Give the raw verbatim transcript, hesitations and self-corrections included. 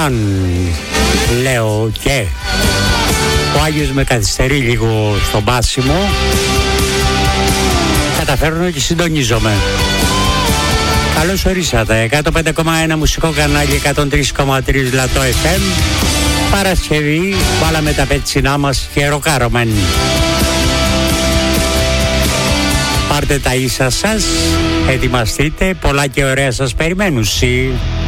αν λέω και ο Άγιος με καθυστερεί λίγο στο μπάσιμο, καταφέρνω και συντονίζομαι. Καλώς ορίσατε. εκατόν πέντε κόμμα ένα μουσικό κανάλι, εκατόν τρία κόμμα τρία Λατό εφ εμ. Παρασκευή, βάλαμε τα πέτσινά μας και ροκάρωμεν. Πάρτε τα ίσα σας, ετοιμαστείτε, πολλά και ωραία σας περιμένουν.